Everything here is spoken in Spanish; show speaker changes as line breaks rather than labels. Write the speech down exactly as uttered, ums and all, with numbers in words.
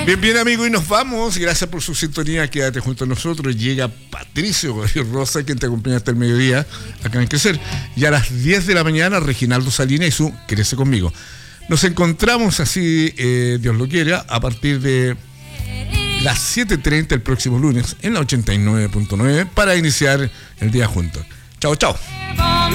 Bien, bien, amigo, y nos vamos. Gracias por su sintonía. Quédate junto a nosotros. Llega Patricio Rosa, quien te acompaña hasta el mediodía acá en Crecer. Y a las diez de la mañana, Reginaldo Salinas y su Crece Conmigo. Nos encontramos así, eh, Dios lo quiera, a partir de las siete treinta el próximo lunes en la ochenta y nueve punto nueve para iniciar el día juntos. Chao, chao.